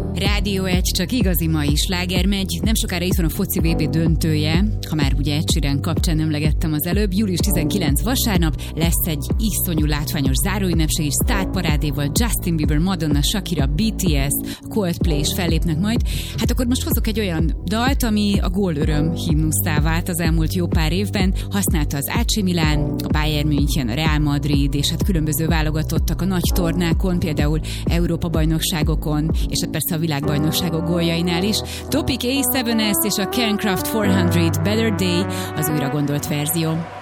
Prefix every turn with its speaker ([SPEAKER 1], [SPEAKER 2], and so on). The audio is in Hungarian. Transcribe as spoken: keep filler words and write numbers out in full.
[SPEAKER 1] Rádió egy, csak igazi mai sláger megy. Nem sokára itt van a foci vé bé döntője, ha már ugye Ed Sheeran kapcsán emlegettem az előbb. július tizenkilencedike vasárnap lesz egy iszonyú látványos záróünnepség is, sztárparádéval, Justin Bieber, Madonna, Shakira, bé té es, Coldplay is fellépnek majd. Hát akkor most hozok egy olyan dalt, ami a gólöröm himnusztá vált az elmúlt jó pár évben. Használta az á cé Milán, a Bayern München, a Real Madrid, és hát különböző válogatottak a nagy tornákon, például Európa-bajnokságokon, és hát persze a világbajnokságok góljainál is. Topic á hét es és a Cancraft négyszáz Better Day az újra gondolt verzió.